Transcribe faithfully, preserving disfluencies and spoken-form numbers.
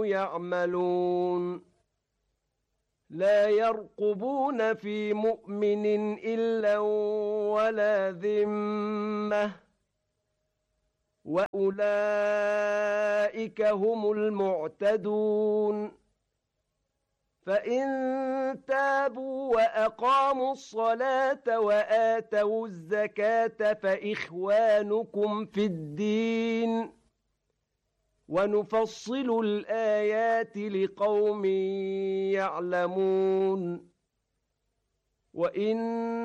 يعملون لا يرقبون في مؤمن إلا ولا ذمة وأولئك هم المعتدون فإن تابوا وأقاموا الصلاة وآتوا الزكاة فإخوانكم في الدين ونفصل الآيات لقوم يعلمون وإن